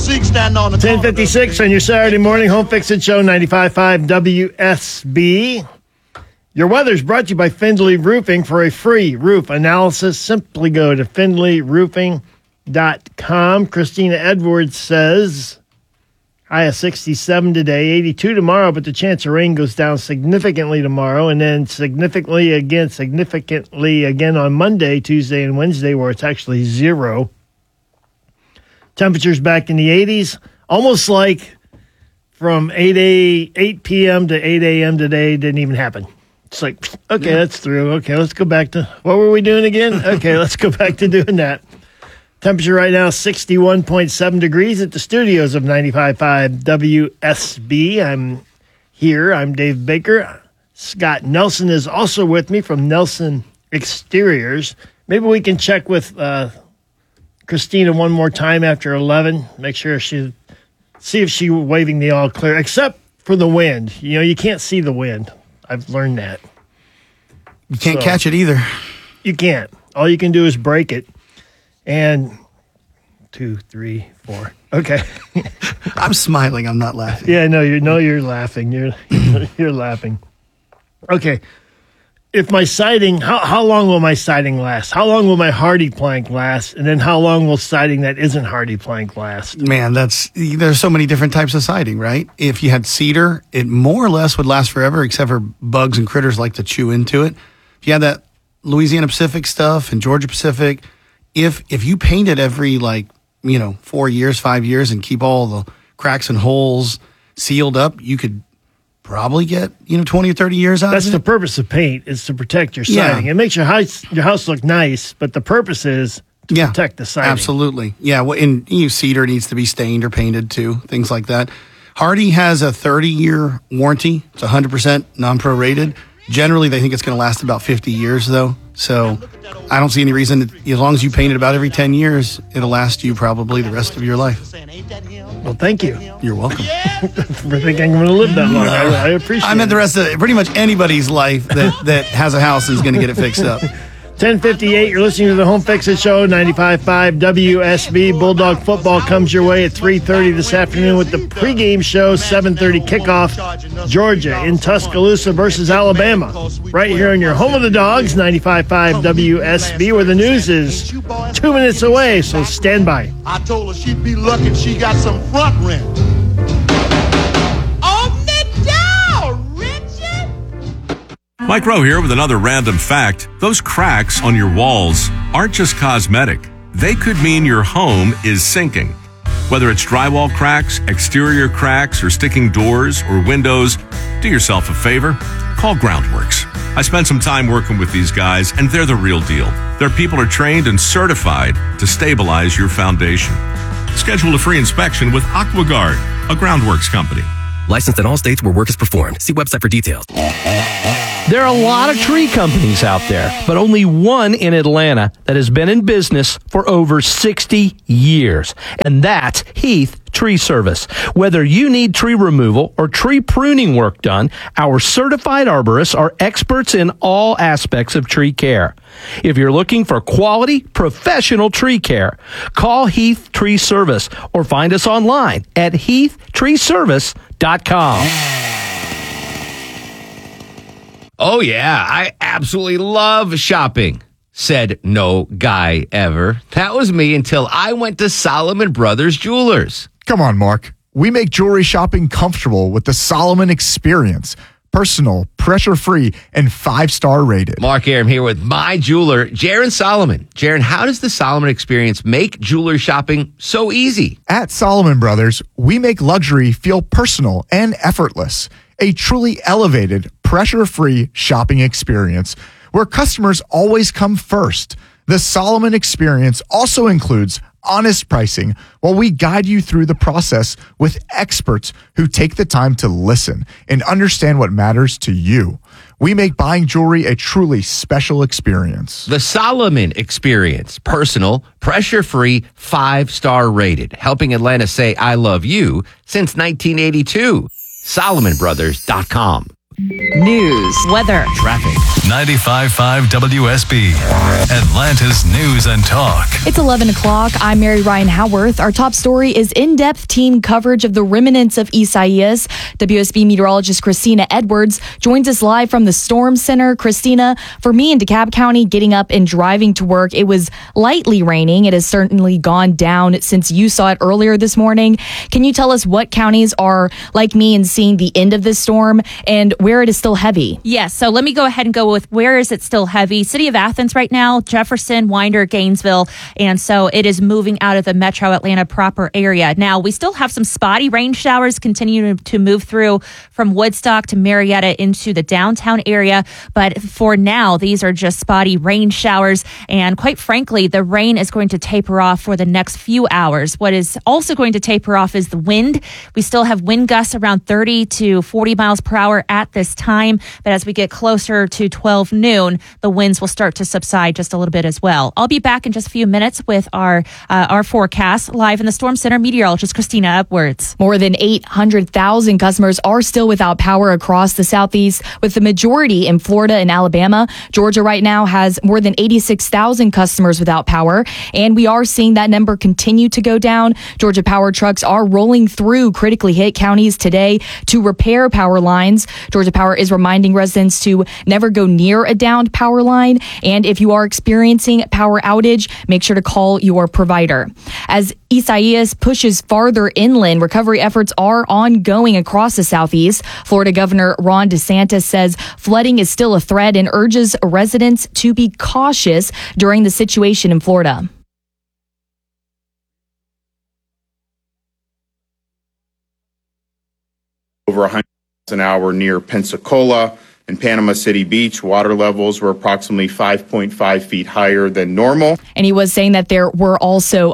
Zeke standing on the 10:56 on your Saturday morning home fixing show, 95.5 WSB. Your weather's brought to you by Findlay Roofing. For a free roof analysis, simply go to findlayroofing.com. Christina Edwards says, high of 67 today, 82 tomorrow, but the chance of rain goes down significantly tomorrow, and then significantly again on Monday, Tuesday, and Wednesday, where it's actually 0. Temperatures back in the 80s, almost like from 8 p.m. to 8 a.m. today didn't even happen. It's like, okay, that's through. Okay, let's go back to, what were we doing again? Okay, let's go back to doing that. Temperature right now, 61.7 degrees at the studios of 95.5 WSB. I'm here. I'm Dave Baker. Scott Nelson is also with me from Nelson Exteriors. Maybe we can check with Christina one more time after 11. Make sure see if she's waving the all clear, except for the wind. You know, you can't see the wind. I've learned that. You can't catch it either. You can't. All you can do is break it. And 2, 3, 4. Okay. I'm smiling. I'm not laughing. Yeah, no, you're laughing. You're laughing. Okay. If my siding, how long will my siding last? How long will my hardy plank last? And then how long will siding that isn't hardy plank last? Man, there's so many different types of siding, right? If you had cedar, it more or less would last forever, except for bugs and critters like to chew into it. If you had that Louisiana Pacific stuff and Georgia Pacific, if you paint it every 4 years, 5 years, and keep all the cracks and holes sealed up, you could probably get 20 or 30 years out That's of it. the purpose of paint, is to protect your siding. It makes your house look nice, but the purpose is to protect the siding. Absolutely. Yeah, well, and cedar needs to be stained or painted too, things like that. Hardy has a 30-year warranty. It's 100% non-prorated. Generally, they think it's going to last about 50 years, though. So I don't see any reason, as long as you paint it about every 10 years, it'll last you probably the rest of your life. Well, thank you. You're welcome. For thinking I'm going to live that long. I appreciate it. I meant the rest of pretty much anybody's life that has a house is going to get it fixed up. 10:58, you're listening to the Home Fix-It Show, 95.5 WSB. Bulldog football comes your way at 3:30 this afternoon with the pregame show, 7:30 kickoff. Georgia in Tuscaloosa versus Alabama. Right here on your home of the dogs, 95.5 WSB, where the news is 2 minutes away, so stand by. I told her she'd be lucky she got some front rent. Mike Rowe here with another random fact. Those cracks on your walls aren't just cosmetic. They could mean your home is sinking. Whether it's drywall cracks, exterior cracks, or sticking doors or windows, do yourself a favor. Call Groundworks. I spent some time working with these guys, and they're the real deal. Their people are trained and certified to stabilize your foundation. Schedule a free inspection with AquaGuard, a Groundworks company. Licensed in all states where work is performed. See website for details. There are a lot of tree companies out there, but only one in Atlanta that has been in business for over 60 years, and that's Heath Tree Service. Whether you need tree removal or tree pruning work done, our certified arborists are experts in all aspects of tree care. If you're looking for quality, professional tree care, call Heath Tree Service or find us online at heathtreeservice.com. Oh, yeah, I absolutely love shopping, said no guy ever. That was me until I went to Solomon Brothers Jewelers. Come on, Mark. We make jewelry shopping comfortable with the Solomon Experience. Personal, pressure-free, and 5-star rated. Mark Aram here with my jeweler, Jaron Solomon. Jaron, how does the Solomon Experience make jeweler shopping so easy? At Solomon Brothers, we make luxury feel personal and effortless. A truly elevated, pressure-free shopping experience where customers always come first. The Solomon Experience also includes honest pricing while we guide you through the process with experts who take the time to listen and understand what matters to you. We make buying jewelry a truly special experience. The Solomon Experience, personal, pressure-free, 5-star rated, helping Atlanta say I love you since 1982. SolomonBrothers.com. News, weather, traffic. 95.5 WSB, Atlanta's News and Talk. It's 11 o'clock. I'm Mary Ryan Howarth. Our top story is in-depth team coverage of the remnants of Isaias. WSB meteorologist Christina Edwards joins us live from the Storm Center. Christina, for me in DeKalb County, getting up and driving to work, it was lightly raining. It has certainly gone down since you saw it earlier this morning. Can you tell us what counties are like me in seeing the end of this storm and where it is still heavy? Yes, so let me go ahead and go with where is it still heavy. City of Athens right now, Jefferson, Winder, Gainesville, and so it is moving out of the metro Atlanta proper area. Now, we still have some spotty rain showers continuing to move through from Woodstock to Marietta into the downtown area, but for now, these are just spotty rain showers, and quite frankly, the rain is going to taper off for the next few hours. What is also going to taper off is the wind. We still have wind gusts around 30 to 40 miles per hour at this time, but as we get closer to 12 noon, the winds will start to subside just a little bit as well. I'll be back in just a few minutes with our forecast live in the Storm Center. Meteorologist Christina Edwards. More than 800,000 customers are still without power across the Southeast, with the majority in Florida and Alabama. Georgia right now has more than 86,000 customers without power, and we are seeing that number continue to go down. Georgia Power trucks are rolling through critically hit counties today to repair power lines. Georgia Power is reminding residents to never go near a downed power line, and if you are experiencing power outage, make sure to call your provider. As Isaias pushes farther inland, recovery efforts are ongoing across the Southeast. Florida Governor Ron DeSantis says flooding is still a threat and urges residents to be cautious during the situation in Florida. Over 100 miles an hour near Pensacola and Panama City Beach. Water levels were approximately 5.5 feet higher than normal. And he was saying that there were also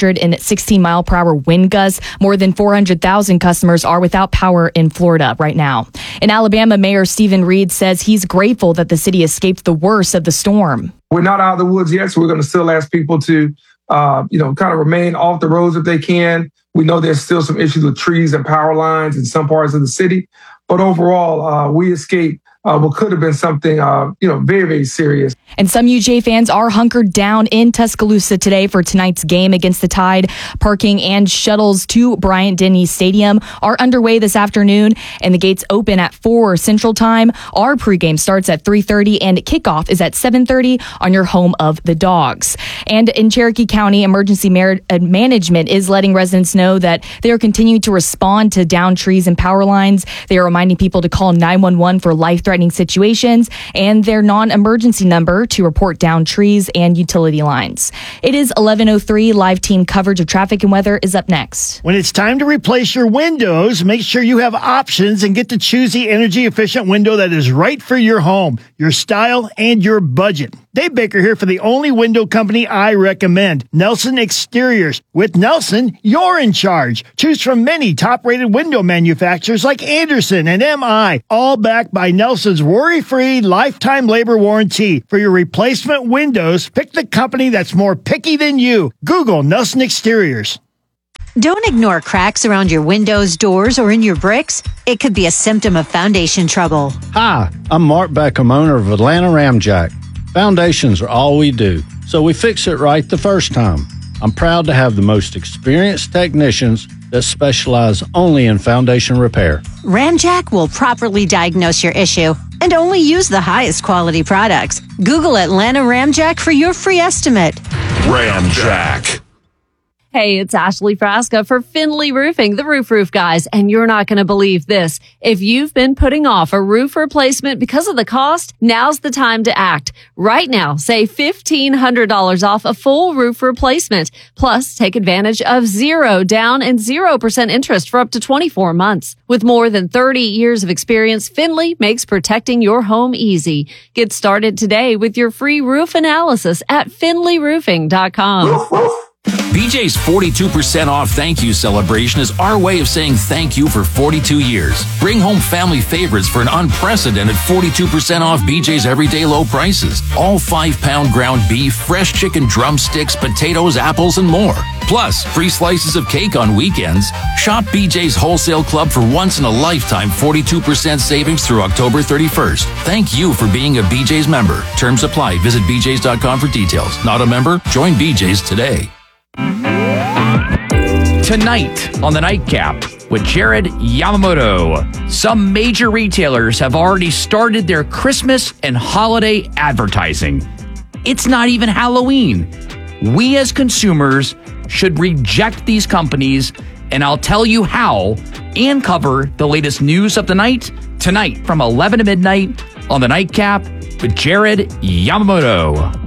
116 mile per hour wind gusts. More than 400,000 customers are without power in Florida right now. In Alabama, Mayor Stephen Reed says he's grateful that the city escaped the worst of the storm. We're not out of the woods yet, so we're going to still ask people to, kind of remain off the roads if they can. We know there's still some issues with trees and power lines in some parts of the city. But overall, we escaped what could have been something, very, very serious. And some UJ fans are hunkered down in Tuscaloosa today for tonight's game against the Tide. Parking and shuttles to Bryant-Denny Stadium are underway this afternoon, and the gates open at 4 Central Time. Our pregame starts at 3:30, and kickoff is at 7:30 on your home of the Dogs. And in Cherokee County, emergency management is letting residents know that they are continuing to respond to downed trees and power lines. They are reminding people to call 911 for life-threatening situations and their non-emergency number to report downed trees and utility lines. It is 11:03. Live team coverage of traffic and weather is up next. When it's time to replace your windows, make sure you have options and get to choose the energy-efficient window that is right for your home, your style, and your budget. Dave Baker here for the only window company I recommend, Nelson Exteriors. With Nelson, you're in charge. Choose from many top-rated window manufacturers like Anderson and MI, all backed by Nelson's worry-free lifetime labor warranty. For your replacement windows, pick the company that's more picky than you. Google Nelson Exteriors. Don't ignore cracks around your windows, doors, or in your bricks. It could be a symptom of foundation trouble. Hi, I'm Mark Beckham, owner of Atlanta Ramjack. Foundations are all we do, so we fix it right the first time. I'm proud to have the most experienced technicians that specialize only in foundation repair. Ramjack will properly diagnose your issue and only use the highest quality products. Google Atlanta Ramjack for your free estimate. Ramjack. Hey, it's Ashley Frasca for Finley Roofing, the roof guys, and you're not going to believe this. If you've been putting off a roof replacement because of the cost, now's the time to act. Right now, save $1,500 off a full roof replacement. Plus, take advantage of 0 down and 0% interest for up to 24 months. With more than 30 years of experience, Finley makes protecting your home easy. Get started today with your free roof analysis at finleyroofing.com. BJ's 42% off thank you celebration is our way of saying thank you for 42 years. Bring home family favorites for an unprecedented 42% off BJ's everyday low prices. All 5-pound ground beef, fresh chicken drumsticks, potatoes, apples, and more. Plus, free slices of cake on weekends. Shop BJ's Wholesale Club for once-in-a-lifetime 42% savings through October 31st. Thank you for being a BJ's member. Terms apply. Visit bjs.com for details. Not a member? Join BJ's today. Tonight on the Nightcap with Jared Yamamoto, some major retailers have already started their Christmas and holiday advertising. It's not even Halloween. We as consumers should reject these companies, and I'll tell you how and cover the latest news of the night tonight from 11 to midnight on the Nightcap with Jared Yamamoto.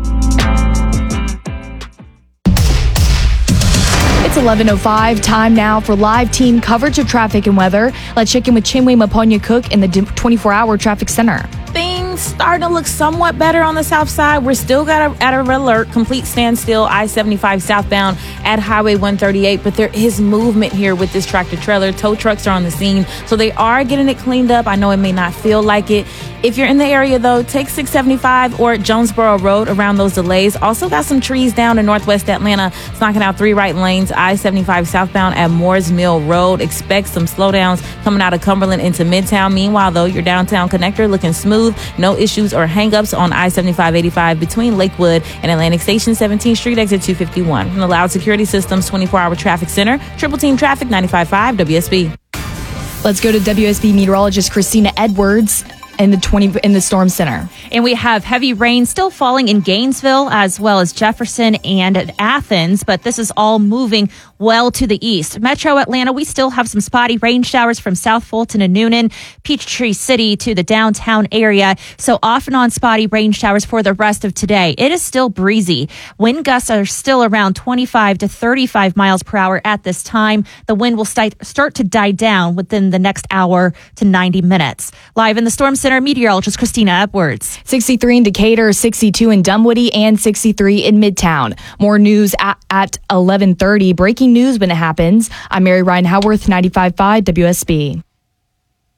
It's 11:05. Time now for live team coverage of traffic and weather. Let's check in with Chinwe Maponya-Cook in the 24-hour traffic center. Things starting to look somewhat better on the south side. We're still at a red alert, complete standstill, I-75 southbound at Highway 138, but there is movement here with this tractor trailer. Tow trucks are on the scene, so they are getting it cleaned up. I know it may not feel like it. If you're in the area, though, take 675 or Jonesboro Road around those delays. Also got some trees down in northwest Atlanta. It's knocking out 3 right lanes. I-75 southbound at Moores Mill Road. Expect some slowdowns coming out of Cumberland into Midtown. Meanwhile, though, your downtown connector looking smooth. No issues or hangups on I-75-85 between Lakewood and Atlantic Station, 17th Street, exit 251. From the Loud Security Systems 24-hour traffic center, Triple Team Traffic, 95.5 WSB. Let's go to WSB meteorologist Christina Edwards in the storm center. And we have heavy rain still falling in Gainesville as well as Jefferson and Athens, but this is all moving well to the east. Metro Atlanta, we still have some spotty rain showers from South Fulton and Noonan, Peachtree City to the downtown area. So off and on spotty rain showers for the rest of today. It is still breezy. Wind gusts are still around 25 to 35 miles per hour at this time. The wind will start to die down within the next hour to 90 minutes. Live in the storm center, meteorologist Christina Edwards. 63 in Decatur, 62 in Dunwoody, and 63 in Midtown. More news at 11:30. Breaking news when it happens. I'm Mary Ryan Howarth, 95.5 WSB.